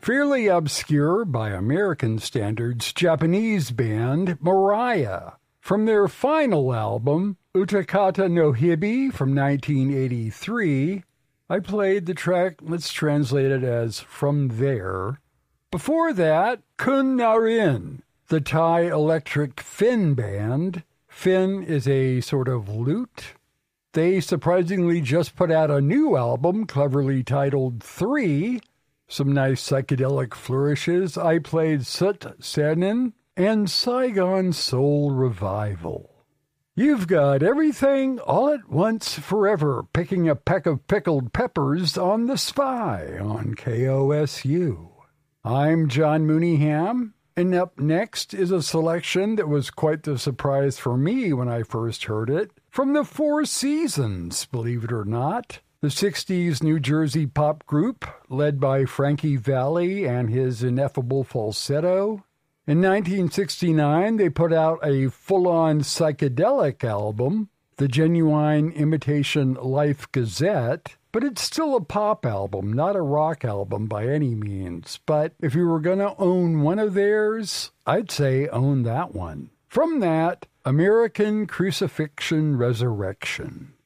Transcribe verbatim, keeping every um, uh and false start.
Fairly obscure by American standards, Japanese band Mariah. From their final album, Utakata no Hibi from nineteen eighty-three, I played the track, let's translate it as From There. Before that, Kun Narin, the Thai electric Finn band. Finn is a sort of lute. They surprisingly just put out a new album, cleverly titled Three. Some nice psychedelic flourishes. I played Sut Senin and Saigon Soul Revival. You've got everything all at once forever, picking a peck of pickled peppers on the Spy on K O S U. I'm John Mooneyham, and up next is a selection that was quite the surprise for me when I first heard it, from the Four Seasons, believe it or not. The sixties New Jersey pop group, led by Frankie Valli and his ineffable falsetto. In nineteen sixty-nine, they put out a full-on psychedelic album, the Genuine Imitation Life Gazette, but it's still a pop album, not a rock album by any means. But if you were going to own one of theirs, I'd say own that one. From that, American Crucifixion Resurrection.